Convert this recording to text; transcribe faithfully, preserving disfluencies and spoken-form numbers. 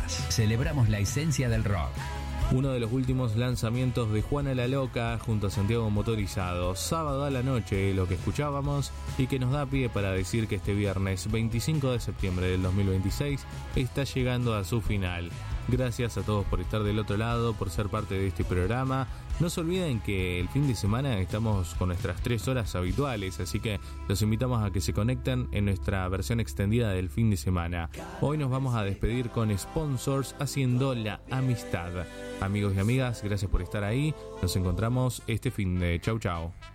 décadas. Celebramos la esencia del rock. Uno de los últimos lanzamientos de Juana la Loca junto a Santiago Motorizado. Sábado a la noche, lo que escuchábamos y que nos da pie para decir que este viernes veinticinco de septiembre del dos mil veintiséis está llegando a su final. Gracias a todos por estar del otro lado, por ser parte de este programa. No se olviden que el fin de semana estamos con nuestras tres horas habituales, así que los invitamos a que se conecten en nuestra versión extendida del fin de semana. Hoy nos vamos a despedir con sponsors haciendo la amistad. Amigos y amigas, gracias por estar ahí. Nos encontramos este fin de chau chau.